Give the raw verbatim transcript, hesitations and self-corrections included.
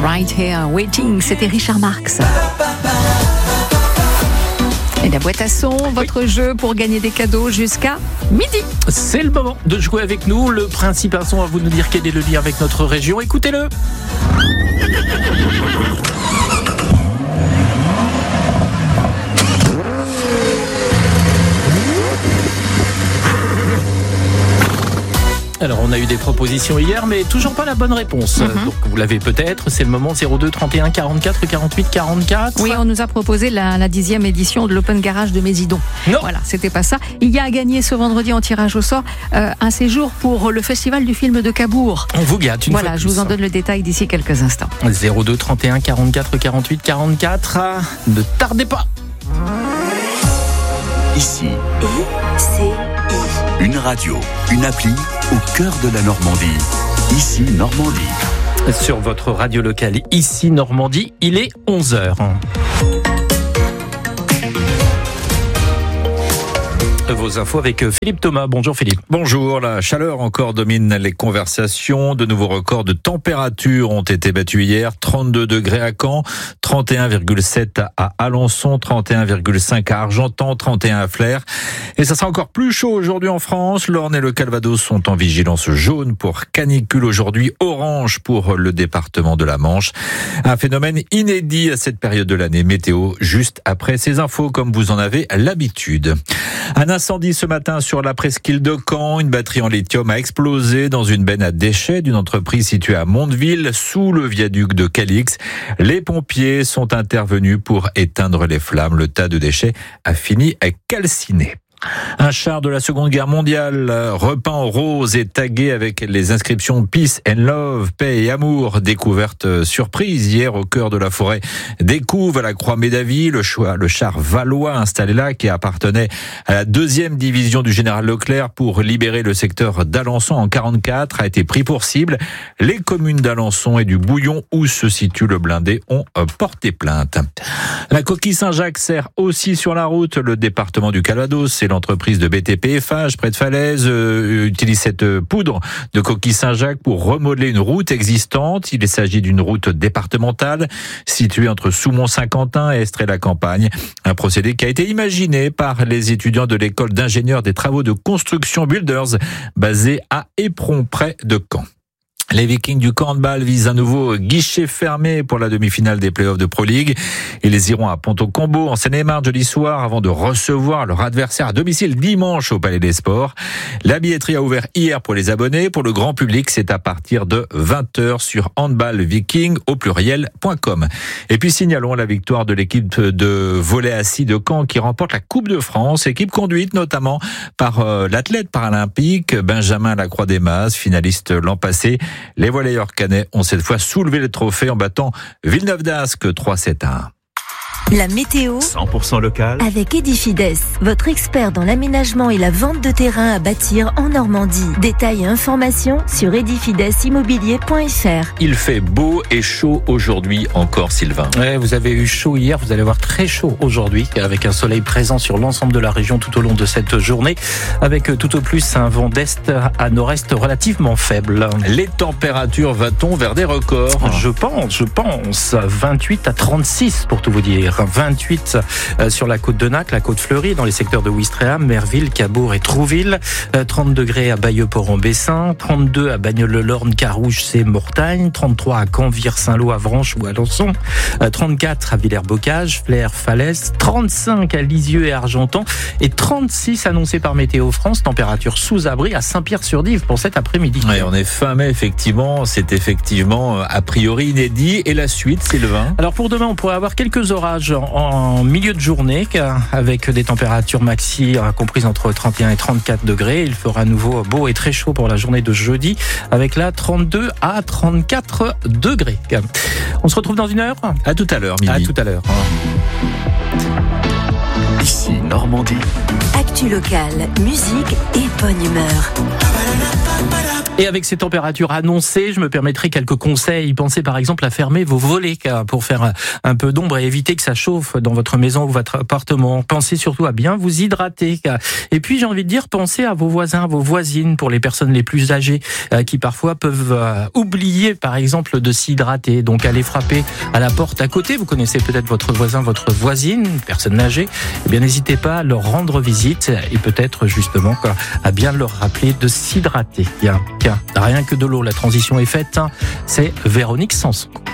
Right Here Waiting, c'était Richard Marx. Et la boîte à son, votre oui. jeu pour gagner des cadeaux jusqu'à midi. C'est le moment de jouer avec nous. Le principal son, à vous de nous dire quel est le lien avec notre région. Écoutez-le. Alors, on a eu des propositions hier, mais toujours pas la bonne réponse. Mm-hmm. Donc, vous l'avez peut-être. C'est le moment. Zéro deux trente et un quarante-quatre quarante-huit quarante-quatre. Oui, on nous a proposé la, la dixième édition de l'Open Garage de Mésidon. Non. Voilà, c'était pas ça. Il y a à gagner ce vendredi en tirage au sort euh, un séjour pour le festival du film de Cabourg. On vous gâte une voilà, fois je vous en donne le détail d'ici quelques instants. Zéro deux trente et un quarante-quatre quarante-huit quarante-quatre. Ne tardez pas. Ici. I, C, I. Une radio, une appli au cœur de la Normandie. Ici Normandie. Sur votre radio locale, ici Normandie, il est onze heures. Vos infos avec Philippe Thomas. Bonjour Philippe. Bonjour, la chaleur encore domine les conversations. De nouveaux records de température ont été battus hier. trente-deux degrés à Caen, trente et un virgule sept à Alençon, trente et un virgule cinq à Argentan, trente et un à Flers. Et ça sera encore plus chaud aujourd'hui en France. L'Orne et le Calvados sont en vigilance jaune pour canicule aujourd'hui, orange pour le département de la Manche. Un phénomène inédit à cette période de l'année. Météo juste après ces infos comme vous en avez l'habitude. Un incendie ce matin sur la presqu'île de Caen. Une batterie en lithium a explosé dans une benne à déchets d'une entreprise située à Mondeville, sous le viaduc de Calix. Les pompiers sont intervenus pour éteindre les flammes. Le tas de déchets a fini à calciner. Un char de la Seconde Guerre mondiale repeint en rose et tagué avec les inscriptions Peace and Love, paix et amour. Découverte surprise hier au cœur de la forêt d'Écouves à la Croix-Médavy. Le, choix, le char valois installé là, qui appartenait à la deuxième division du général Leclerc pour libérer le secteur d'Alençon en quarante-quatre, a été pris pour cible. Les communes d'Alençon et du Bouillon, où se situe le blindé, ont porté plainte. La coquille Saint-Jacques sert aussi sur la route. Le département du Calvados, c'est l'entreprise de B T P Eiffage, près de Falaise, euh, utilise cette poudre de coquille Saint-Jacques pour remodeler une route existante. Il s'agit d'une route départementale située entre Soumont-Saint-Quentin et Estrée-la-Campagne. Un procédé qui a été imaginé par les étudiants de l'école d'ingénieurs des travaux de construction Builders, basée à Éperon, près de Caen. Les Vikings du handball visent un nouveau guichet fermé pour la demi-finale des playoffs de Pro League. Ils iront à Ponto-Combo, en Seine-et-Marne, jeudi soir, avant de recevoir leur adversaire à domicile dimanche au Palais des Sports. La billetterie a ouvert hier pour les abonnés. Pour le grand public, c'est à partir de vingt heures sur handballviking au pluriel point com. Et puis signalons la victoire de l'équipe de volley assis de Caen qui remporte la Coupe de France, équipe conduite notamment par euh, l'athlète paralympique Benjamin Lacroix-Desmazes, finaliste l'an passé. Les volleyeurs caennais ont cette fois soulevé le trophée en battant Villeneuve d'Ascq trois sept à un. La météo cent pour cent local avec Edifides, votre expert dans l'aménagement et la vente de terrain à bâtir en Normandie. Détails et informations sur edifides immobilier point f r. Il fait beau et chaud aujourd'hui encore, Sylvain. Ouais, vous avez eu chaud hier, vous allez avoir très chaud aujourd'hui, avec un soleil présent sur l'ensemble de la région tout au long de cette journée, avec tout au plus un vent d'est à nord-est relativement faible. Les températures, va-t-on vers des records ? Je pense, je pense. vingt-huit à trente-six pour tout vous dire. vingt-huit sur la côte de Nac, la côte fleurie, dans les secteurs de Ouistreham, Merville, Cabourg et Trouville. trente degrés à Bayeux-Port-en-Bessin, trente-deux à Bagnoles-le-Lorne, Carouge, c'est Mortagne, trente-trois à Canvire, Saint-Lô, Avranches ou Alençon, trente-quatre à Villers-Bocage, Flers, Falaise, trente-cinq à Lisieux et Argentan et trente-six annoncés par Météo France, température sous abri à Saint-Pierre-sur-Dive pour cet après-midi. Ouais, on est fin mai, effectivement, c'est effectivement a priori inédit. Et la suite, Sylvain ? Alors pour demain, on pourrait avoir quelques orages en milieu de journée avec des températures maxi comprises entre trente et un et trente-quatre degrés. Il fera à nouveau beau et très chaud pour la journée de jeudi avec là trente-deux à trente-quatre degrés. On se retrouve dans une heure. À tout à l'heure, midi. À tout à l'heure. Ici Normandie. Actu locale, musique et bonne humeur. Et avec ces températures annoncées, je me permettrai quelques conseils. Pensez par exemple à fermer vos volets pour faire un peu d'ombre et éviter que ça chauffe dans votre maison ou votre appartement. Pensez surtout à bien vous hydrater. Et puis j'ai envie de dire, pensez à vos voisins, à vos voisines, pour les personnes les plus âgées qui parfois peuvent oublier par exemple de s'hydrater. Donc allez frapper à la porte à côté. Vous connaissez peut-être votre voisin, votre voisine, une personne âgée. Eh bien n'hésitez pas à leur rendre visite et peut-être justement à bien leur rappeler de s'hydrater. Bien, bien. Rien que de l'eau, la transition est faite. C'est Véronique Sanson.